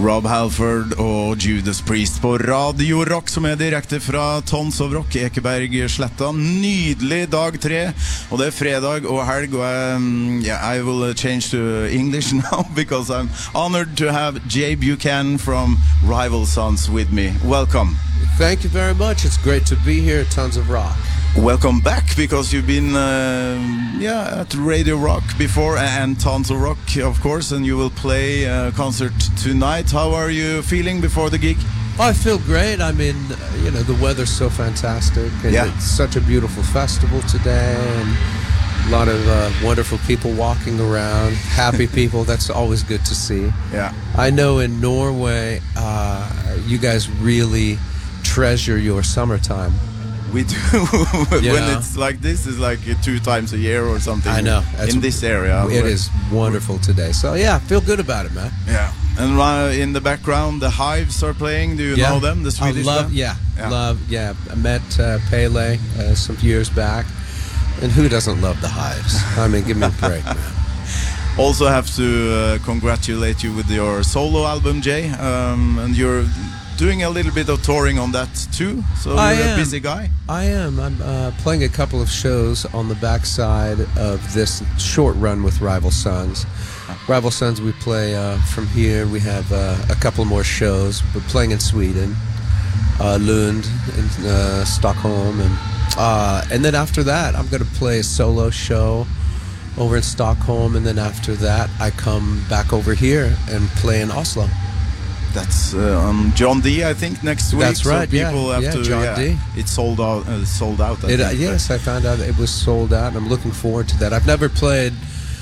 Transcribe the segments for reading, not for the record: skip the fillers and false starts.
Rob Halford og Judas Priest på Radio Rock, som direkte fra Tons of Rock, Ekeberg Sletta. Nydelig dag 3, og det fredag og helg, og I will change to English now because I'm honored to have Jay Buchanan from Rival Sons with me. Welcome. Thank you very much. It's great to be here at Tons of Rock. Welcome back, because you've been at Radio Rock before, and Tons of Rock, of course, and you will play a concert tonight. How are you feeling before the gig? I feel great. I mean, the weather's so fantastic, and it's such a beautiful festival today, and a lot of wonderful people walking around, happy people. That's always good to see. Yeah. I know in Norway, you guys really treasure your summertime. We do. When it's like this, it's like 2 times a year or something. I know. In this area. It is wonderful today. So yeah, feel good about it, man. Yeah. And in the background, the Hives are playing. Do you know them? The Swedish band? I met Pele some years back. And who doesn't love the Hives? I mean, give me a break, man. Also have to congratulate you with your solo album, Jay. And you're doing a little bit of touring on that too, so you're a busy guy. I am. I'm playing a couple of shows on the backside of this short run with Rival Sons. Rival Sons, we play from here. We have a couple more shows. We're playing in Sweden, Lund, in Stockholm, and then after that, I'm going to play a solo show over in Stockholm, and then after that, I come back over here and play in Oslo. That's on John D, I think, next week. That's right. So people have to. John D. It's sold out. Yes, I found out it was sold out. I'm looking forward to that. I've never played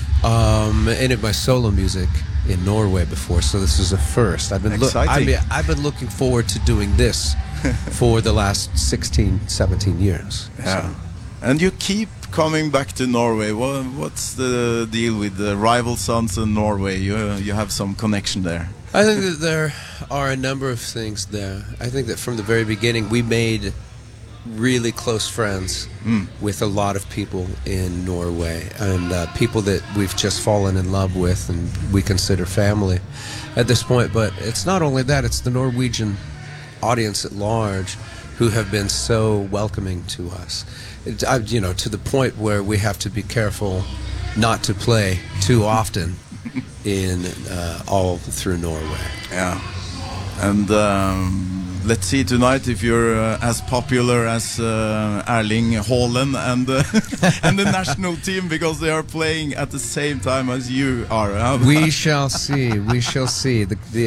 any of my solo music in Norway before, so this is a first. I've been looking forward to doing this for the last 16, 17 years. Yeah. So. And you keep coming back to Norway. What's the deal with the Rival Sons in Norway? You have some connection there. I think that there are a number of things there. I think that from the very beginning we made really close friends with a lot of people in Norway, and people that we've just fallen in love with and we consider family at this point. But it's not only that, it's the Norwegian audience at large who have been so welcoming to us. To the point where we have to be careful not to play too often in all through Norway. Yeah. And let's see tonight if you're as popular as Erling Haaland and and the national team, because they are playing at the same time as you are. We shall see. We shall see.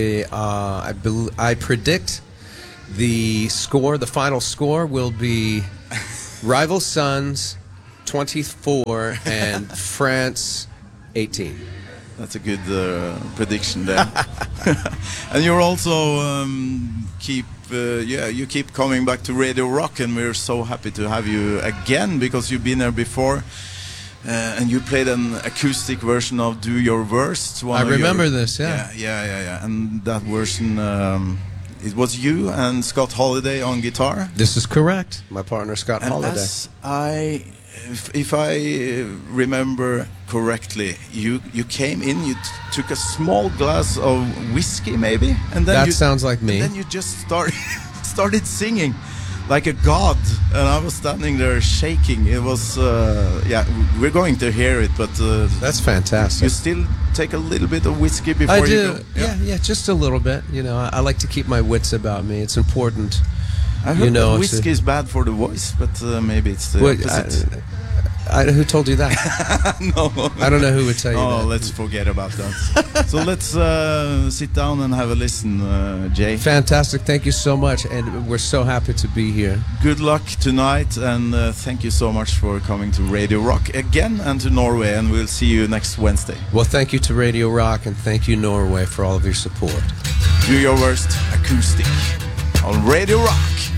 I predict the score. The final score will be Rival Sons 24 and France 18. That's a good prediction there. And you're also you keep coming back to Radio Rock, and we're so happy to have you again, because you've been there before, and you played an acoustic version of Do Your Worst. I remember this, yeah. And that version, it was you and Scott Holiday on guitar. This is correct. My partner Scott Holiday. If I remember correctly, you came in, you took a small glass of whiskey maybe, and then sounds like me. And then you just started singing like a god, and I was standing there shaking. It was we're going to hear it, but that's fantastic. You still take a little bit of whiskey before you go? Yeah, just a little bit. I like to keep my wits about me. It's important. I heard that whiskey is bad for the voice, but maybe it's the opposite. Who told you that? No. I don't know who would tell you that. Oh, let's forget about that. So let's sit down and have a listen, Jay. Fantastic. Thank you so much, and we're so happy to be here. Good luck tonight, and thank you so much for coming to Radio Rock again, and to Norway, and we'll see you next Wednesday. Well, thank you to Radio Rock, and thank you, Norway, for all of your support. Do Your Worst acoustic on Radio Rock.